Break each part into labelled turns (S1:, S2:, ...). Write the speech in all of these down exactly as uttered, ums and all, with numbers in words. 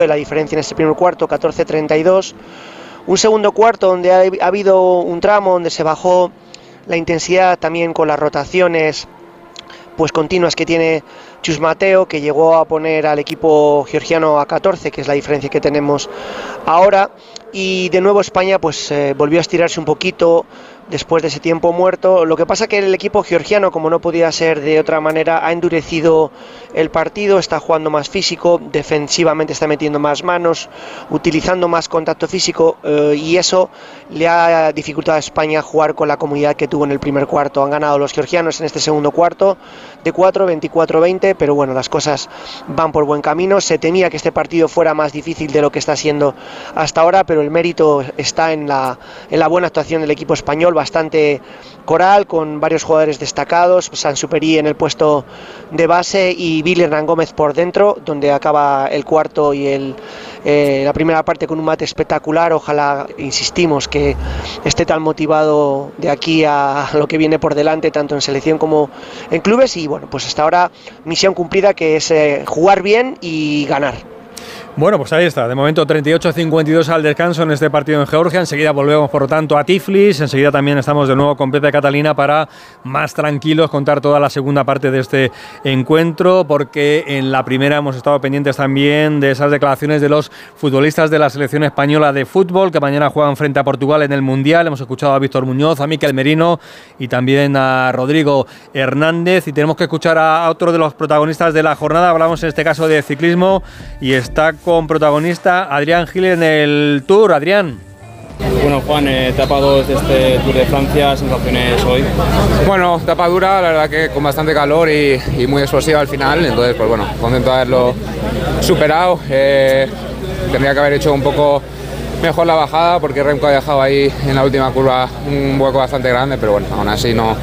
S1: la diferencia en este primer cuarto, catorce treinta y dos. Un segundo cuarto donde ha, ha habido un tramo donde se bajó la intensidad también con las rotaciones pues continuas que tiene Chus Mateo, que llegó a poner al equipo georgiano a catorce, que es la diferencia que tenemos ahora. Y de nuevo España pues eh, volvió a estirarse un poquito después de ese tiempo muerto. Lo que pasa que el equipo georgiano, como no podía ser de otra manera, ha endurecido el partido, está jugando más físico, defensivamente está metiendo más manos, utilizando más contacto físico, eh, y eso le ha dificultado a España jugar con la comodidad que tuvo en el primer cuarto. Han ganado los georgianos en este segundo cuarto de cuatro, veinticuatro veinte, pero bueno, las cosas van por buen camino. Se temía que este partido fuera más difícil de lo que está siendo hasta ahora, pero el mérito está en la, en la buena actuación del equipo español, bastante coral, con varios jugadores destacados, Sansuperi en el puesto de base y Billy Hernán Gómez por dentro, donde acaba el cuarto y el, eh, la primera parte con un mate espectacular. Ojalá, insistimos, que esté tan motivado de aquí a lo que viene por delante, tanto en selección como en clubes. Y bueno, pues hasta ahora misión cumplida, que es eh, jugar bien y ganar.
S2: Bueno, pues ahí está, de momento treinta y ocho a cincuenta y dos al descanso en este partido en Georgia. Enseguida volvemos, por lo tanto, a Tiflis. Enseguida también estamos de nuevo con Pepe Catalina para, más tranquilos, contar toda la segunda parte de este encuentro, porque en la primera hemos estado pendientes también de esas declaraciones de los futbolistas de la selección española de fútbol, que mañana juegan frente a Portugal en el Mundial. Hemos escuchado a Víctor Muñoz, a Mikel Merino y también a Rodrigo Hernández, y tenemos que escuchar a otro de los protagonistas de la jornada. Hablamos en este caso de ciclismo y está con protagonista Adrián Gil en el Tour. Adrián.
S3: Bueno, Juan, eh, etapa dos de este Tour de Francia, sensaciones hoy.
S4: Bueno, etapa dura, la verdad que con bastante calor y, y muy explosiva al final, entonces pues bueno, contento de haberlo superado. Eh, tendría que haber hecho un poco mejor la bajada, porque Remco ha dejado ahí en la última curva un hueco bastante grande, pero bueno, aún así no,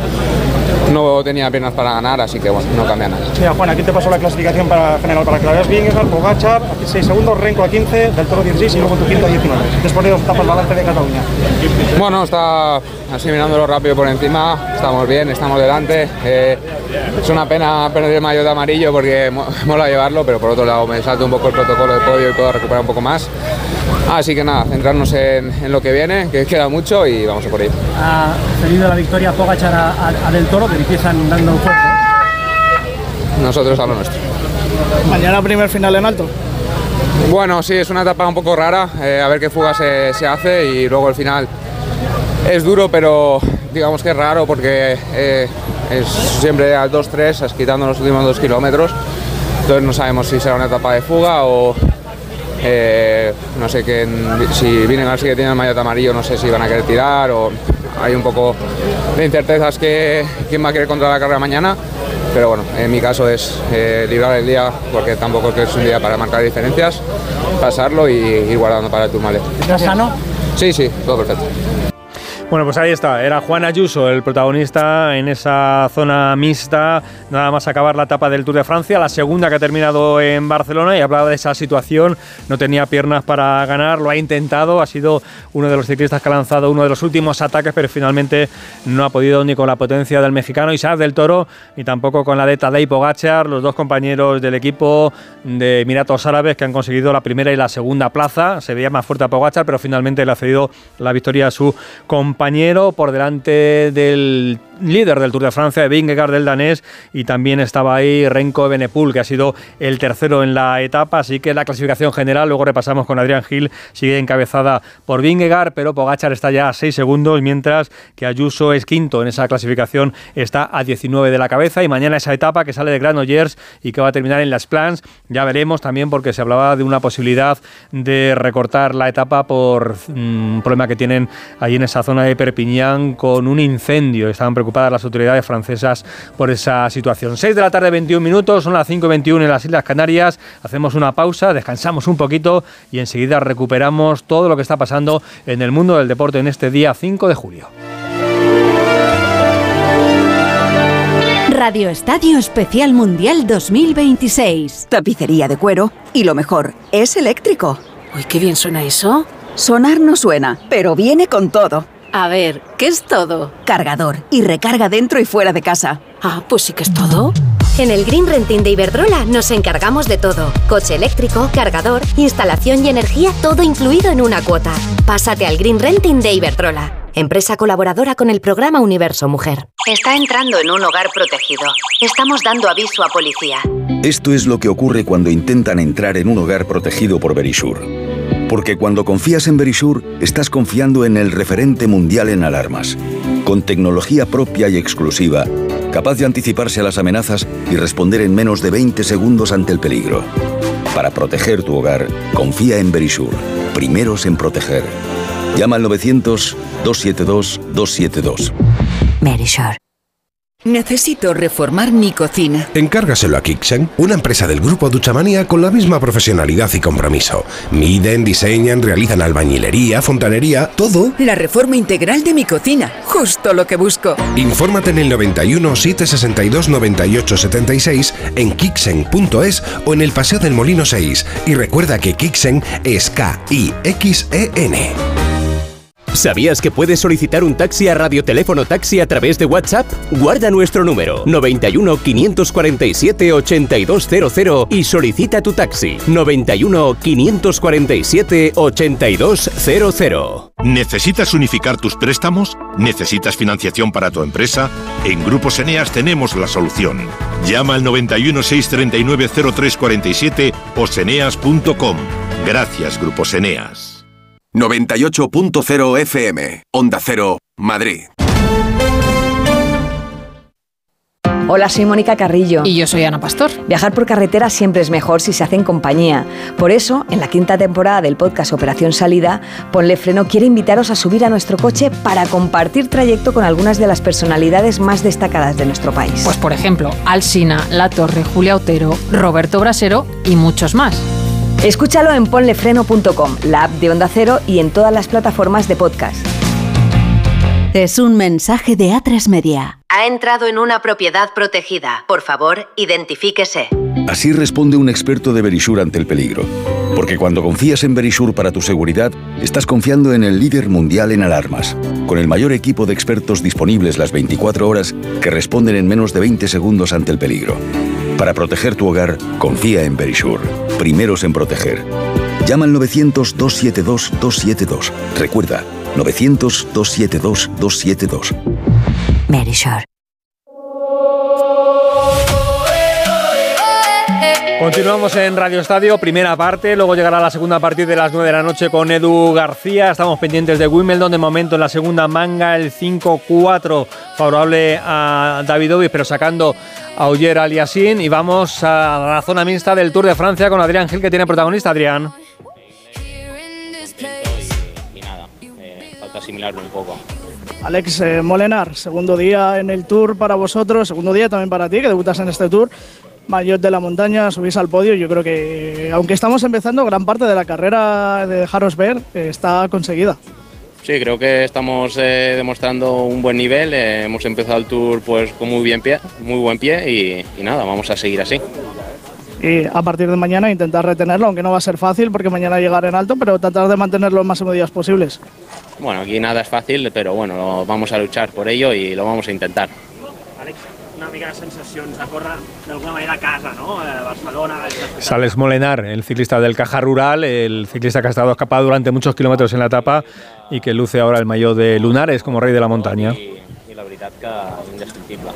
S4: no tenía piernas para ganar, así que bueno, no cambia nada.
S5: Mira, Juan, aquí te pasó la clasificación para general, para que la veas bien. Vingegaard, Pogačar, aquí seis segundos, Renko a quince, Del Toro dieciséis y luego tu quinto a diecinueve. Después de dos etapas balance de Cataluña.
S4: Bueno, está así mirándolo rápido por encima, estamos bien, estamos delante. Eh, es una pena perder el maillot de amarillo porque mola llevarlo, pero por otro lado me salto un poco el protocolo de podio y puedo recuperar un poco más. Así que nada, centrarnos en, en lo que viene, que queda mucho y vamos a por ello.
S6: Ha cedido la victoria Pogačar a, a, a Del Toro, que empiezan dando fuerte.
S4: Nosotros a lo nuestro.
S5: Mañana primer final en alto.
S4: Bueno, sí, es una etapa un poco rara, eh, a ver qué fuga se, se hace, y luego el final es duro, pero digamos que es raro porque eh, es siempre al dos tres, quitando los últimos dos kilómetros, entonces no sabemos si será una etapa de fuga o eh, no sé qué, si Vingegaard sigue teniendo el maillot amarillo, no sé si van a querer tirar, o hay un poco de incertezas que quién va a querer controlar la carrera mañana. Pero bueno, en mi caso es eh, librar el día, porque tampoco es un día para marcar diferencias, pasarlo y ir guardando para el Tourmalet.
S6: ¿Estás sano?
S4: Sí, sí, todo perfecto.
S2: Bueno, pues ahí está, era Juan Ayuso el protagonista en esa zona mixta, nada más acabar la etapa del Tour de Francia, la segunda que ha terminado en Barcelona, y hablaba de esa situación. No tenía piernas para ganar, lo ha intentado, ha sido uno de los ciclistas que ha lanzado uno de los últimos ataques, pero finalmente no ha podido ni con la potencia del mexicano Isaac Del Toro, ni tampoco con la de Tadej Pogačar, los dos compañeros del equipo de Emiratos Árabes, que han conseguido la primera y la segunda plaza. Se veía más fuerte a Pogačar, pero finalmente le ha cedido la victoria a su compañero compañero por delante del líder del Tour de Francia, de Vingegaard, del danés, y también estaba ahí Renko Evenepoel, que ha sido el tercero en la etapa. Así que la clasificación general, luego repasamos con Adrián Gil, sigue encabezada por Vingegaard, pero Pogačar está ya a seis segundos, mientras que Ayuso es quinto en esa clasificación, está a diecinueve de la cabeza. Y mañana esa etapa que sale de Granollers y que va a terminar en Las Plans, ya veremos también, porque se hablaba de una posibilidad de recortar la etapa por mmm, un problema que tienen ahí en esa zona de Perpiñán con un incendio. Estaban preocupadas las autoridades francesas por esa situación. seis de la tarde, veintiún minutos, son las cinco y veintiuno en las Islas Canarias. Hacemos una pausa, descansamos un poquito y enseguida recuperamos todo lo que está pasando en el mundo del deporte en este día cinco de julio.
S7: Radio Estadio Especial Mundial dos mil veintiséis.
S8: Tapicería de cuero y lo mejor, es eléctrico.
S9: Uy, qué bien suena eso.
S8: Sonar no suena, pero viene con todo.
S9: A ver, ¿qué es todo?
S8: Cargador y recarga dentro y fuera de casa.
S9: Ah, pues sí que es todo. En el Green Renting de Iberdrola nos encargamos de todo. Coche eléctrico, cargador, instalación y energía, todo incluido en una cuota. Pásate al Green Renting de Iberdrola, empresa colaboradora con el programa Universo Mujer. Está entrando en un hogar protegido. Estamos dando aviso a policía.
S10: Esto es lo que ocurre cuando intentan entrar en un hogar protegido por Verisure. Porque cuando confías en Verisure, estás confiando en el referente mundial en alarmas. Con tecnología propia y exclusiva, capaz de anticiparse a las amenazas y responder en menos de veinte segundos ante el peligro. Para proteger tu hogar, confía en Verisure. Primeros en proteger. Llama al novecientos, dos siete dos, dos siete dos.
S8: Verisure.
S11: Necesito reformar mi cocina.
S12: Encárgaselo a Kixen, una empresa del grupo Duchamanía con la misma profesionalidad y compromiso. Miden, diseñan, realizan albañilería, fontanería, todo.
S11: La reforma integral de mi cocina, justo lo que busco.
S12: Infórmate en el noventa y uno, setecientos sesenta y dos, noventa y ocho setenta y seis, en kixen punto es o en el Paseo del Molino seis. Y recuerda que Kixen es K I X E N.
S13: ¿Sabías que puedes solicitar un taxi a Radioteléfono Taxi a través de WhatsApp? Guarda nuestro número noventa y uno, quinientos cuarenta y siete, ochenta y dos cero cero y solicita tu taxi noventa y uno, quinientos cuarenta y siete, ochenta y dos cero cero.
S14: ¿Necesitas unificar tus préstamos? ¿Necesitas financiación para tu empresa? En Grupos Eneas tenemos la solución. Llama al noventa y uno, seiscientos treinta y nueve, cero tres cuarenta y siete o seneas punto com. Gracias, Grupos Eneas.
S15: noventa y ocho punto cero F M, Onda Cero, Madrid.
S16: Hola, soy Mónica Carrillo.
S17: Y yo soy Ana Pastor.
S16: Viajar por carretera siempre es mejor si se hace en compañía. Por eso, en la quinta temporada del podcast Operación Salida, Ponle Freno quiere invitaros a subir a nuestro coche para compartir trayecto con algunas de las personalidades más destacadas de nuestro país.
S17: Pues por ejemplo, Alsina, La Torre, Julia Otero, Roberto Brasero y muchos más.
S16: Escúchalo en ponle freno punto com, la app de Onda Cero y en todas las plataformas de podcast.
S7: Es un mensaje de A tres Media.
S9: Ha entrado en una propiedad protegida. Por favor, identifíquese.
S10: Así responde un experto de Verisure ante el peligro. Porque cuando confías en Verisure para tu seguridad, estás confiando en el líder mundial en alarmas. Con el mayor equipo de expertos disponibles las veinticuatro horas que responden en menos de veinte segundos ante el peligro. Para proteger tu hogar, confía en Verisure. Primeros en proteger. Llama al novecientos, dos siete dos, dos siete dos. Recuerda, novecientos, dos siete dos, dos siete dos.
S8: Verisure.
S2: Continuamos en Radio Estadio, primera parte, luego llegará la segunda a partir de las nueve de la noche con Edu García. Estamos pendientes de Wimbledon, de momento en la segunda manga el cinco cuatro favorable a Davidovich, pero sacando a Ogier Aliassime. Y vamos a la zona mixta del Tour de Francia con Adrián Gil, que tiene protagonista. Adrián.
S3: Y nada, eh, falta asimilarlo un poco.
S18: Alex eh, Molenar, segundo día en el Tour para vosotros, segundo día también para ti, que debutas en este Tour. Maillot de la montaña, subís al podio. Yo creo que, aunque estamos empezando, gran parte de la carrera de Haros Berg eh, está conseguida.
S3: Sí, creo que estamos eh, demostrando un buen nivel. Eh, hemos empezado el Tour pues con muy bien pie, muy buen pie y, y nada, vamos a seguir así.
S18: Y a partir de mañana intentar retenerlo, aunque no va a ser fácil porque mañana llegar en alto, pero tratar de mantenerlo los máximos días posibles.
S3: Bueno, aquí nada es fácil, pero bueno, vamos a luchar por ello y lo vamos a intentar.
S6: Alex, una mica de sensacions a córrer d'alguna manera a casa, no? A Barcelona...
S2: Sales Molenar, el ciclista del Caja Rural, el ciclista que ha estado escapado durante muchos kilómetros en la etapa y que luce ahora el maillot de Lunares como rey de la montaña.
S3: I, i la veritat que indescriptible.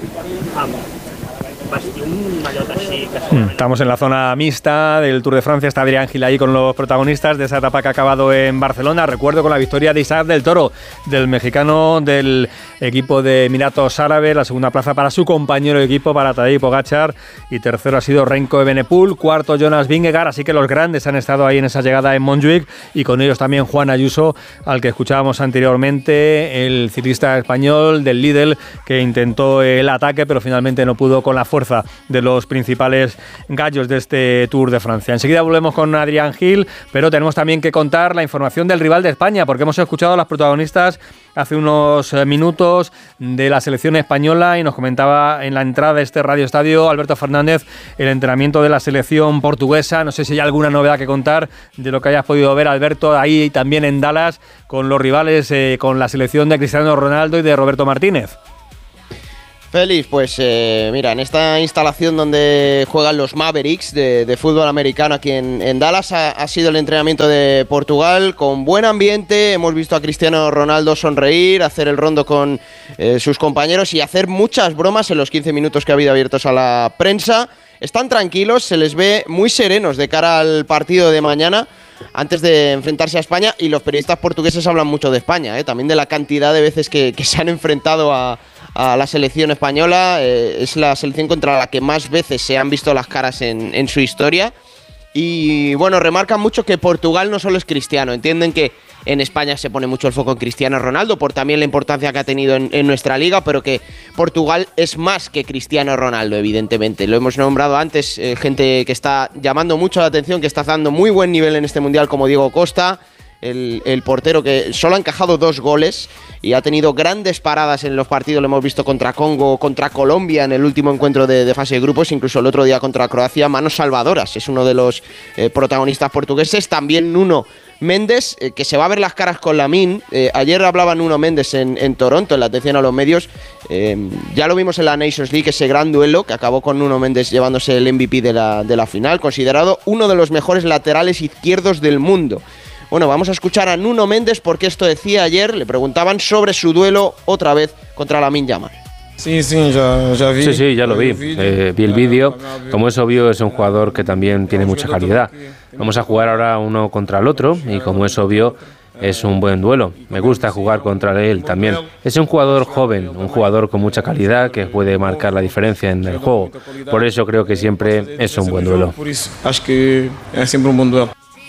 S6: Un mallot així que
S2: mm, Estamos en la zona mixta del Tour de Francia. Está Adrián Gil ahí con los protagonistas de esa etapa que ha acabado en Barcelona. Recuerdo con la victoria de Isaac del Toro, del mexicano del equipo de Emiratos Árabes. La segunda plaza para su compañero de equipo, para Tadej Pogačar. Y tercero ha sido Remco Evenepoel. Cuarto Jonas Vingegaard. Así que los grandes han estado ahí en esa llegada en Montjuic. Y con ellos también Juan Ayuso, al que escuchábamos anteriormente, el ciclista español del Lidl, que intentó el ataque pero finalmente no pudo con la fuerza de los principales gallos de este Tour de Francia. Enseguida volvemos con Adrián Gil, pero tenemos también que contar la información del rival de España, porque hemos escuchado a las protagonistas hace unos minutos de la selección española y nos comentaba en la entrada de este Radio Estadio Alberto Fernández el entrenamiento de la selección portuguesa. No sé si hay alguna novedad que contar de lo que hayas podido ver, Alberto, ahí también en Dallas con los rivales, eh, con la selección de Cristiano Ronaldo y de Roberto Martínez.
S19: Félix, pues eh, mira, en esta instalación donde juegan los Mavericks de, de fútbol americano aquí en, en Dallas ha, ha sido el entrenamiento de Portugal con buen ambiente. Hemos visto a Cristiano Ronaldo sonreír, hacer el rondo con eh, sus compañeros y hacer muchas bromas en los quince minutos que ha habido abiertos a la prensa. Están tranquilos, se les ve muy serenos de cara al partido de mañana antes de enfrentarse a España, y los periodistas portugueses hablan mucho de España, ¿eh? También de la cantidad de veces que, que se han enfrentado a, a la selección española. Eh, es la selección contra la que más veces se han visto las caras en, en su historia. Y bueno, remarcan mucho que Portugal no solo es Cristiano, entienden que en España se pone mucho el foco en Cristiano Ronaldo por también la importancia que ha tenido en, en nuestra liga, pero que Portugal es más que Cristiano Ronaldo, evidentemente. Lo hemos nombrado antes, eh, gente que está llamando mucho la atención, que está dando muy buen nivel en este mundial, como Diego Costa, el, el portero que solo ha encajado dos goles y ha tenido grandes paradas en los partidos. Lo hemos visto contra Congo, contra Colombia en el último encuentro de, de fase de grupos, incluso el otro día contra Croacia. Manos salvadoras, es uno de los eh, protagonistas portugueses. También Nuno Méndez, eh, que se va a ver las caras con Lamine. Eh, ayer hablaba Nuno Méndez en, en Toronto, en la atención a los medios. Eh, ya lo vimos en la Nations League, ese gran duelo que acabó con Nuno Méndez llevándose el M V P de la, de la final, considerado uno de los mejores laterales izquierdos del mundo. Bueno, vamos a escuchar a Nuno Méndez porque esto decía ayer. Le preguntaban sobre su duelo otra vez contra Lamine Yamal.
S20: Sí, sí, ya, ya vi.
S21: Sí, sí, ya lo vi. Eh, vi el vídeo. Como es obvio, es un jugador que también tiene mucha calidad. Vamos a jugar ahora uno contra el otro y, como es obvio, es un buen duelo. Me gusta jugar contra él también. Es un jugador joven, un jugador con mucha calidad que puede marcar la diferencia en el juego. Por eso creo que siempre es un buen duelo.
S20: Acho que es siempre un buen duelo.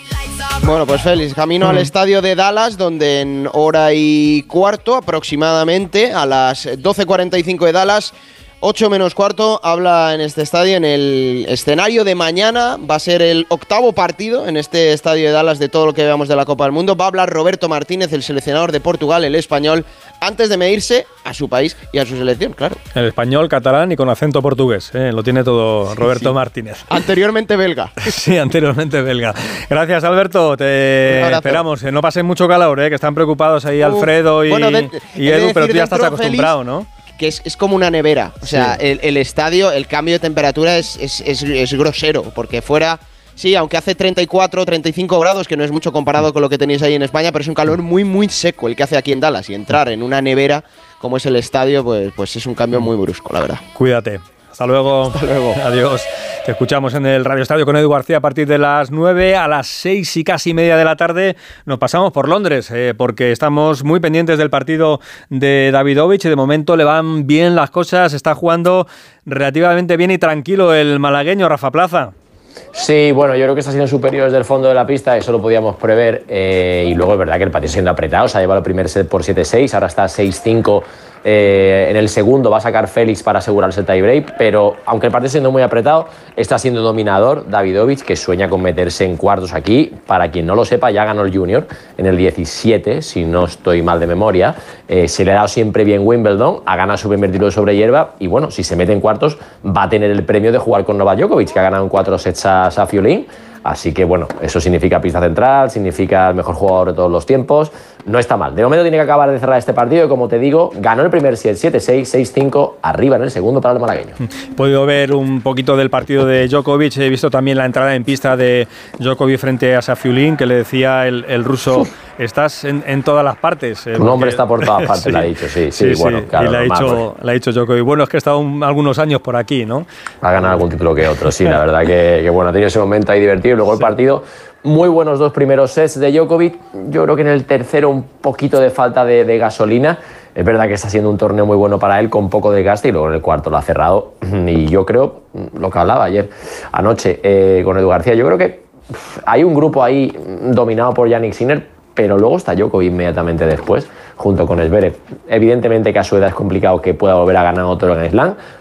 S19: Bueno, pues Félix, camino mm. al estadio de Dallas, donde en hora y cuarto aproximadamente, a las doce cuarenta y cinco de Dallas, ocho menos cuarto, habla en este estadio, en el escenario de mañana. Va a ser el octavo partido en este estadio de Dallas de todo lo que veamos de la Copa del Mundo. Va a hablar Roberto Martínez, el seleccionador de Portugal, el español, antes de medirse a su país y a su selección, claro. El
S2: español, catalán y con acento portugués, ¿eh? Lo tiene todo Roberto sí. Martínez.
S19: Anteriormente belga.
S2: Sí, anteriormente belga. Gracias, Alberto. Te esperamos. No pasen mucho calor, ¿eh? Que están preocupados ahí uh, Alfredo y,
S19: bueno, de,
S2: y Edu, pero tú ya estás acostumbrado, Félix, ¿no?
S19: Que es, es como una nevera. O sea, sí. el, el estadio, el cambio de temperatura es, es, es, es grosero, porque fuera... Sí, aunque hace treinta y cuatro, treinta y cinco grados, que no es mucho comparado con lo que tenéis ahí en España, pero es un calor muy, muy seco el que hace aquí en Dallas. Y entrar en una nevera como es el estadio, pues, pues es un cambio muy brusco, la verdad.
S2: Cuídate. Hasta luego.
S19: Hasta luego.
S2: Adiós. Te escuchamos en el Radio Estadio con Edu García a partir de las nueve. A las seis y casi media de la tarde nos pasamos por Londres, eh, porque estamos muy pendientes del partido de Davidovich y de momento le van bien las cosas. Está jugando relativamente bien y tranquilo el malagueño, Rafa Plaza.
S22: Sí, bueno, yo creo que está siendo superior desde el fondo de la pista, eso lo podíamos prever, eh, y luego es verdad que el partido siendo apretado, se ha llevado el primer set por siete seis, ahora está seis cinco, eh, en el segundo va a sacar Félix para asegurarse el tiebreak, pero aunque el partido siendo muy apretado, está siendo dominador Davidovich, que sueña con meterse en cuartos aquí. Para quien no lo sepa, ya ganó el Junior en el diecisiete, si no estoy mal de memoria, eh, se le ha dado siempre bien Wimbledon, ha ganado su primer título sobre hierba y bueno, si se mete en cuartos va a tener el premio de jugar con Novak Djokovic, que ha ganado en cuatro sets a Safiullin. Así que bueno, eso significa pista central, significa el mejor jugador de todos los tiempos. No está mal. De momento tiene que acabar de cerrar este partido y, como te digo, ganó el primer set siete seis, seis cinco, arriba en el segundo para el malagueño.
S2: He podido ver un poquito del partido de Djokovic, he visto también la entrada en pista de Djokovic frente a Safiullin, que le decía el, el ruso, Uf. estás en, en todas las partes.
S22: Eh, tu nombre está por todas partes, sí, le ha dicho, sí, sí, sí bueno,
S2: sí.
S22: claro.
S2: Y le ha, dicho, le ha dicho Djokovic, bueno, es que ha estado un, algunos años por aquí, ¿no?
S22: Ha ganado algún título que otro, sí, la verdad que, que bueno, ha tenido ese momento ahí divertido y luego sí. el partido... Muy buenos dos primeros sets de Djokovic. Yo creo que en el tercero un poquito de falta de, de gasolina. Es verdad que está siendo un torneo muy bueno para él, con poco desgaste, y luego en el cuarto lo ha cerrado. Y yo creo, lo que hablaba ayer anoche eh, con Edu García, yo creo que hay un grupo ahí dominado por Jannik Sinner, pero luego está Djokovic inmediatamente después, junto con Zverev. Evidentemente que a su edad es complicado que pueda volver a ganar otro Grand Slam,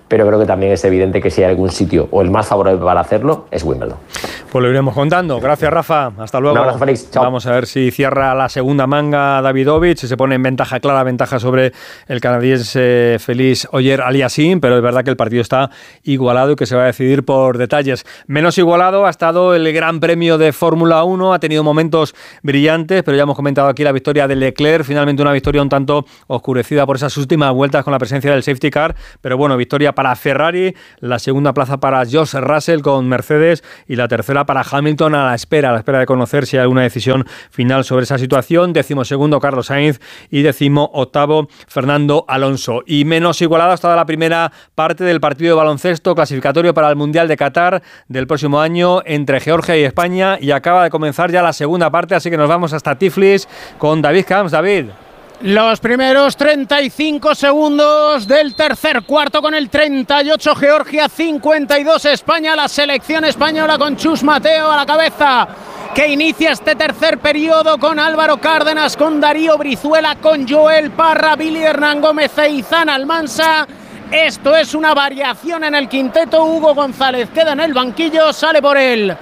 S22: pero creo que también es evidente que si hay algún sitio o el más favorable para hacerlo es Wimbledon.
S2: Pues lo iremos contando. Gracias, Rafa. Hasta luego.
S22: Un abrazo, Félix. Chao.
S2: Vamos a ver si cierra la segunda manga Davidovich, si se pone en ventaja, clara ventaja sobre el canadiense Félix Auger-Aliassime, pero es verdad que el partido está igualado y que se va a decidir por detalles. Menos igualado ha estado el Gran Premio de Fórmula uno, ha tenido momentos brillantes, pero ya hemos comentado aquí la victoria de Leclerc, finalmente una victoria un tanto oscurecida por esas últimas vueltas con la presencia del safety car, pero bueno, victoria para Ferrari, la segunda plaza para George Russell con Mercedes y la tercera para Hamilton a la espera, a la espera de conocer si hay alguna decisión final sobre esa situación. Décimo segundo Carlos Sainz y décimo octavo Fernando Alonso. Y menos igualado ha estado la primera parte del partido de baloncesto clasificatorio para el Mundial de Qatar del próximo año entre Georgia y España, y acaba de comenzar ya la segunda parte, así que nos vamos hasta Tiflis con David Camps. David.
S1: Los primeros treinta y cinco segundos del tercer cuarto con el treinta y ocho Georgia, cincuenta y dos España, la selección española con Chus Mateo a la cabeza, que inicia este tercer periodo con Álvaro Cárdenas, con Darío Brizuela, con Joel Parra, Billy Hernán Gómez e Izan Almansa. Esto es una variación en el quinteto. Hugo González queda en el banquillo, sale por él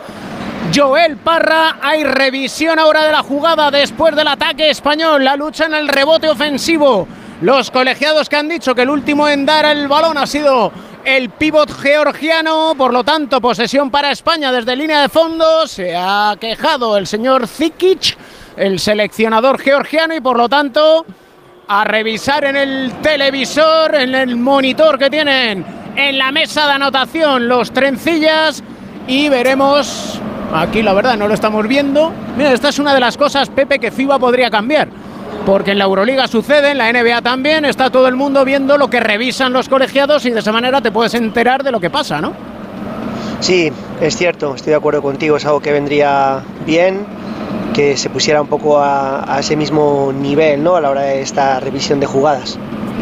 S1: Joel Parra. Hay revisión ahora de la jugada después del ataque español, la lucha en el rebote ofensivo. Los colegiados que han dicho que el último en dar el balón ha sido el pívot georgiano, por lo tanto posesión para España desde línea de fondo. Se ha quejado el señor Zikic, el seleccionador georgiano, y por lo tanto a revisar en el televisor, en el monitor que tienen en la mesa de anotación los trencillas, y veremos. Aquí la verdad no lo estamos viendo. Mira, esta es una de las cosas, Pepe, que FIBA podría cambiar, porque en la Euroliga sucede, en la N B A también, está todo el mundo viendo lo que revisan los colegiados y de esa manera te puedes enterar de lo que pasa, ¿no?
S5: Sí, es cierto, estoy de acuerdo contigo, es algo que vendría bien, que se pusiera un poco a, a ese mismo nivel, ¿no?, a la hora de esta revisión de jugadas.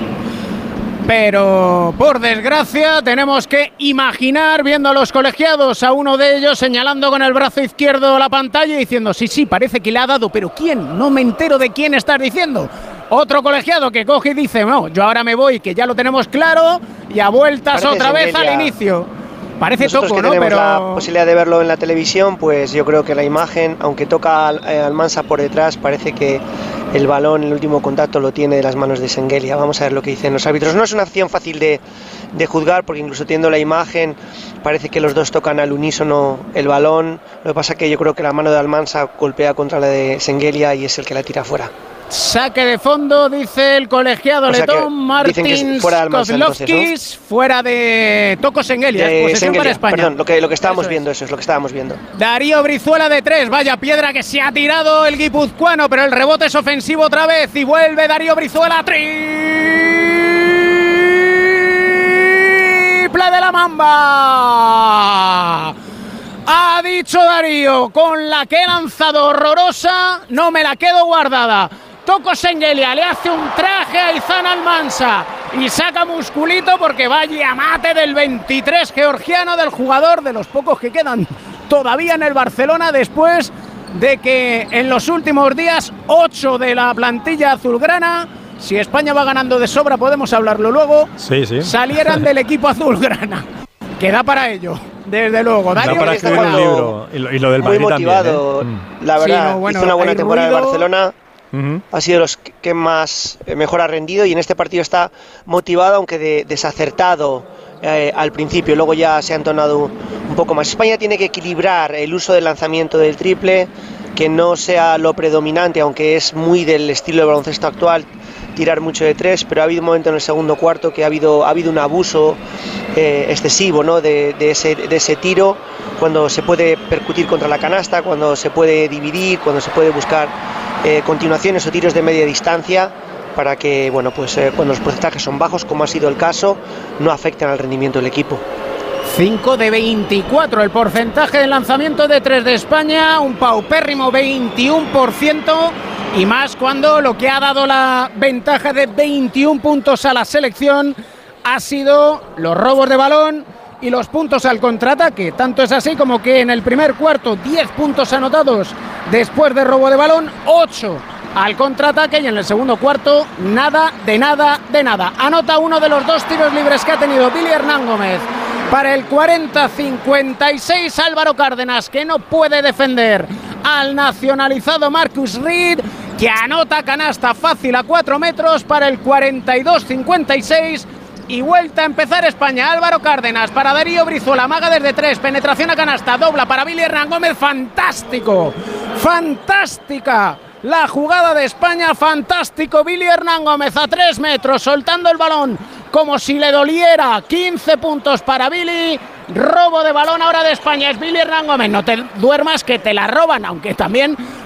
S1: Pero, por desgracia, tenemos que imaginar, viendo a los colegiados, a uno de ellos señalando con el brazo izquierdo la pantalla y diciendo, sí, sí, parece que le ha dado, pero ¿quién? No me entero de quién estás diciendo. Otro colegiado que coge y dice, no, yo ahora me voy, que ya lo tenemos claro, y a vueltas parece otra vez al inicio. Parece
S5: Nosotros
S1: toco,
S5: que
S1: ¿no?
S5: tenemos
S1: Pero
S5: la posibilidad de verlo en la televisión, pues yo creo que la imagen, aunque toca al, eh, Almansa por detrás, parece que el balón, el último contacto lo tiene de las manos de Şengeli. Vamos a ver lo que dicen los árbitros. No es una acción fácil de, de juzgar, porque incluso teniendo la imagen parece que los dos tocan al unísono el balón. Lo que pasa es que yo creo que la mano de Almansa golpea contra la de Şengeli y es el que la tira fuera.
S1: Saque de fondo, dice el colegiado o sea letón Martins Kozlovskis, fuera de Toko Şengeli, es posesión para España.
S5: Perdón, lo que, lo que estábamos eso viendo, es. eso es lo que estábamos viendo.
S1: Darío Brizuela de tres, vaya piedra que se ha tirado el guipuzcoano, pero el rebote es ofensivo otra vez y vuelve Darío Brizuela, triple de la Mamba. Ha dicho Darío, con la que he lanzado horrorosa, no me la quedo guardada. Toko Şengeli le hace un traje a Izan Almansa y saca musculito porque vaya mate del veintitrés georgiano, del jugador de los pocos que quedan todavía en el Barcelona, después de que en los últimos días ocho de la plantilla azulgrana, si España va ganando de sobra podemos hablarlo luego,
S2: sí, sí.
S1: salieran del equipo azulgrana, que da para ello. Desde luego,
S2: da para escribir un libro y lo, y lo del
S5: muy
S2: Madrid
S5: motivado,
S2: también, ¿eh?
S5: La verdad, sí, no, bueno, hizo una buena temporada de Barcelona.
S2: Uh-huh.
S5: Ha sido los que más mejor ha rendido y en este partido está motivado, aunque de, desacertado eh, al principio, luego ya se ha entonado un poco más. España tiene que equilibrar el uso del lanzamiento del triple, que no sea lo predominante, aunque es muy del estilo de baloncesto actual tirar mucho de tres, pero ha habido un momento en el segundo cuarto que ha habido, ha habido un abuso eh, excesivo, ¿no?, de, de, ese, de ese tiro, cuando se puede percutir contra la canasta, cuando se puede dividir, cuando se puede buscar eh, continuaciones o tiros de media distancia, para que, bueno, pues eh, cuando los porcentajes son bajos, como ha sido el caso, no afecten al rendimiento del equipo.
S1: cinco de veinticuatro el porcentaje de lanzamiento de tres de España, un paupérrimo veintiuno por ciento, y más cuando lo que ha dado la ventaja de veintiún puntos a la selección ha sido los robos de balón y los puntos al contraataque. Tanto es así como que en el primer cuarto diez puntos anotados después de robo de balón, ocho al contraataque y en el segundo cuarto nada, de nada, de nada. Anota uno de los dos tiros libres que ha tenido Billy Hernán Gómez. Para el cuarenta cincuenta y seis, Álvaro Cárdenas, que no puede defender al nacionalizado Marcus Reed, que anota canasta fácil a cuatro metros para el cuarenta y dos cincuenta y seis. Y vuelta a empezar España. Álvaro Cárdenas para Darío Brizuela, amaga desde tres, penetración a canasta, dobla para Billy Hernán Gómez. Fantástico, fantástica la jugada de España, fantástico. Billy Hernán Gómez a tres metros, soltando el balón como si le doliera. quince puntos para Billy. Robo de balón ahora de España, es Billy Hernán Gómez. No te duermas que te la roban, aunque también